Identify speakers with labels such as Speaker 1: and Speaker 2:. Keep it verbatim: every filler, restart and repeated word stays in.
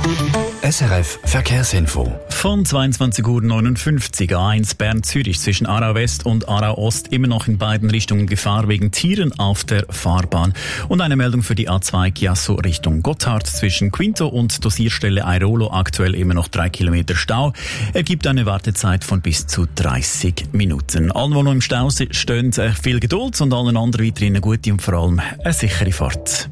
Speaker 1: S R F Verkehrsinfo.
Speaker 2: Von zweiundzwanzig Uhr neunundfünfzig A eins Bern-Zürich zwischen Aarau West und Aarau Ost immer noch in beiden Richtungen Gefahr wegen Tieren auf der Fahrbahn. Und eine Meldung für die A zwei Chiasso Richtung Gotthard zwischen Quinto und Dosierstelle Airolo aktuell immer noch drei Kilometer Stau. Ergibt eine Wartezeit von bis zu dreißig Minuten. Allen, die noch im Stau stehen, viel Geduld und allen anderen weiterhin eine gute und vor allem eine sichere Fahrt.